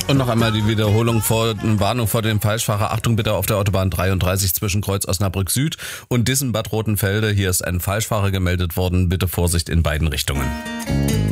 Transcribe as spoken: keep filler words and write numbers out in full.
Und noch einmal die Wiederholung vor, Warnung vor dem Falschfahrer. Achtung bitte auf der Autobahn dreiunddreißig zwischen Kreuz Osnabrück Süd und Dissen-Bad Rotenfelde. Hier ist ein Falschfahrer gemeldet worden. Bitte Vorsicht in beiden Richtungen.